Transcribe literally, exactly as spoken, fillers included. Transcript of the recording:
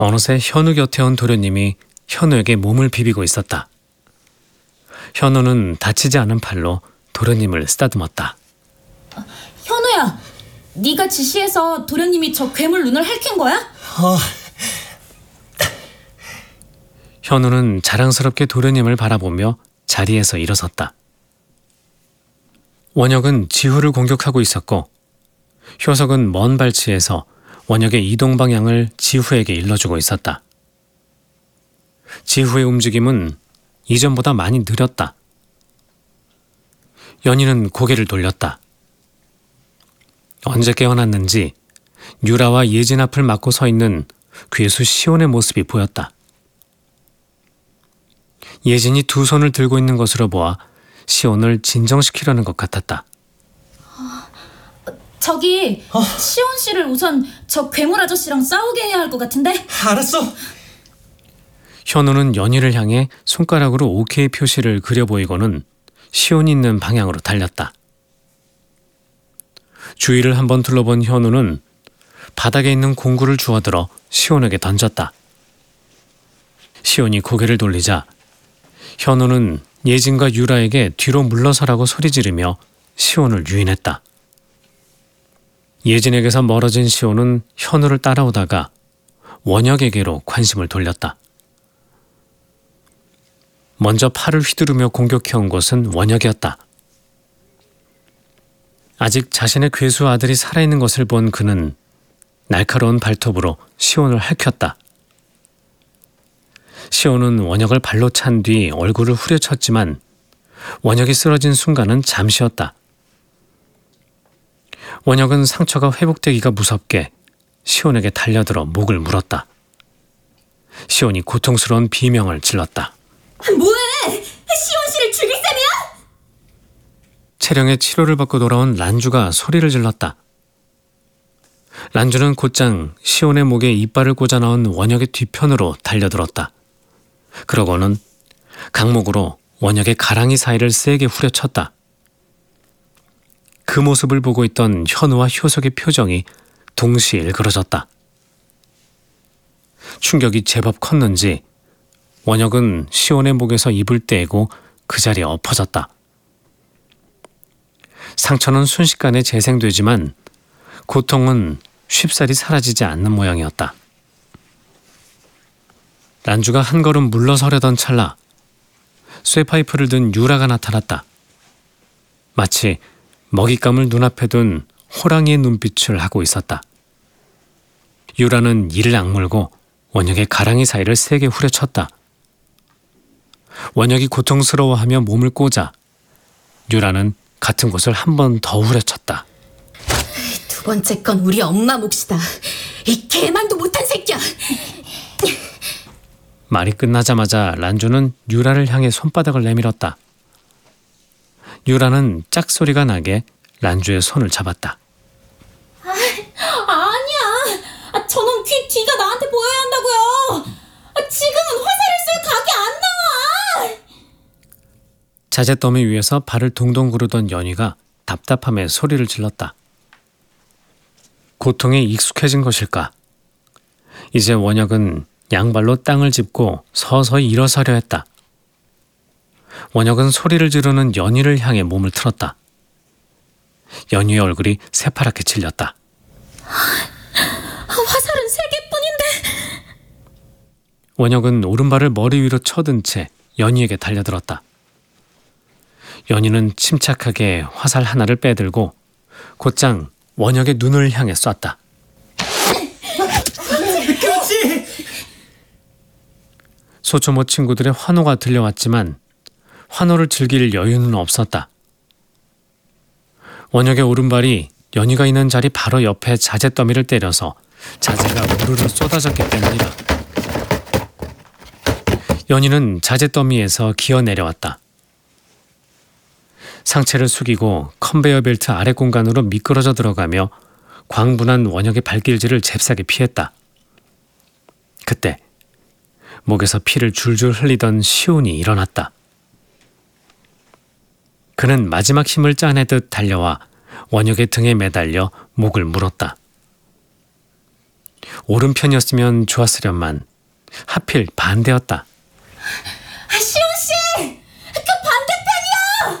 어느새 현우 곁에 온 도련님이 현우에게 몸을 비비고 있었다. 현우는 다치지 않은 팔로 도련님을 쓰다듬었다. 현우야, 네가 지시해서 도련님이 저 괴물 눈을 핥힌 거야? 어... 현우는 자랑스럽게 도련님을 바라보며 자리에서 일어섰다. 원혁은 지후를 공격하고 있었고 효석은 먼 발치에서 원혁의 이동 방향을 지후에게 일러주고 있었다. 지후의 움직임은 이전보다 많이 느렸다. 연희는 고개를 돌렸다. 언제 깨어났는지 유라와 예진 앞을 막고 서 있는 괴수 시온의 모습이 보였다. 예진이 두 손을 들고 있는 것으로 보아 시온을 진정시키려는 것 같았다. 어, 저기 어. 시온 씨를 우선 저 괴물 아저씨랑 싸우게 해야 할 것 같은데? 알았어. 현우는 연희를 향해 손가락으로 오케이 표시를 그려 보이고는 시온이 있는 방향으로 달렸다. 주위를 한번 둘러본 현우는 바닥에 있는 공구를 주워들어 시온에게 던졌다. 시온이 고개를 돌리자 현우는 예진과 유라에게 뒤로 물러서라고 소리 지르며 시온을 유인했다. 예진에게서 멀어진 시온은 현우를 따라오다가 원혁에게로 관심을 돌렸다. 먼저 팔을 휘두르며 공격해온 것은 원혁이었다. 아직 자신의 괴수 아들이 살아있는 것을 본 그는 날카로운 발톱으로 시온을 핥혔다. 시온은 원혁을 발로 찬 뒤 얼굴을 후려쳤지만 원혁이 쓰러진 순간은 잠시였다. 원혁은 상처가 회복되기가 무섭게 시온에게 달려들어 목을 물었다. 시온이 고통스러운 비명을 질렀다. 뭐해? 시온 씨를 죽일 셈이야? 체령의 치료를 받고 돌아온 란주가 소리를 질렀다. 란주는 곧장 시온의 목에 이빨을 꽂아 넣은 원혁의 뒤편으로 달려들었다. 그러고는 강목으로 원혁의 가랑이 사이를 세게 후려쳤다. 그 모습을 보고 있던 현우와 효석의 표정이 동시에 일그러졌다. 충격이 제법 컸는지 원혁은 시온의 목에서 입을 떼고 그 자리에 엎어졌다. 상처는 순식간에 재생되지만 고통은 쉽사리 사라지지 않는 모양이었다. 란주가 한 걸음 물러서려던 찰나 쇠파이프를 든 유라가 나타났다. 마치 먹잇감을 눈앞에 둔 호랑이의 눈빛을 하고 있었다. 유라는 이를 악물고 원혁의 가랑이 사이를 세게 후려쳤다. 원혁이 고통스러워하며 몸을 꽂아 유라는 같은 곳을 한 번 더 후려쳤다. 두 번째 건 우리 엄마 몫이다. 이 개만도 못한 새끼야. 말이 끝나자마자 란주는 유라를 향해 손바닥을 내밀었다. 유라는 짝소리가 나게 란주의 손을 잡았다. 아, 아니야. 아, 저놈 귀 뒤가 나한테 보여야 한다고요. 아, 지금은 화살을 쏠 각이 안 나와. 자재더미 위에서 발을 동동 구르던 연희가 답답함에 소리를 질렀다. 고통에 익숙해진 것일까? 이제 원혁은 양발로 땅을 짚고 서서히 일어서려 했다. 원혁은 소리를 지르는 연희를 향해 몸을 틀었다. 연희의 얼굴이 새파랗게 질렸다. 화살은 세 개뿐인데. 원혁은 오른발을 머리 위로 쳐든 채 연희에게 달려들었다. 연희는 침착하게 화살 하나를 빼들고 곧장 원혁의 눈을 향해 쐈다. 그렇지! 소초모 친구들의 환호가 들려왔지만 환호를 즐길 여유는 없었다. 원혁의 오른발이 연희가 있는 자리 바로 옆에 자재더미를 때려서 자재가 우르르 쏟아졌기 때문이다. 연희는 자재더미에서 기어 내려왔다. 상체를 숙이고 컨베이어 벨트 아래 공간으로 미끄러져 들어가며 광분한 원혁의 발길질을 잽싸게 피했다. 그때 목에서 피를 줄줄 흘리던 시온이 일어났다. 그는 마지막 힘을 짜내듯 달려와 원혁의 등에 매달려 목을 물었다. 오른편이었으면 좋았으련만 하필 반대였다.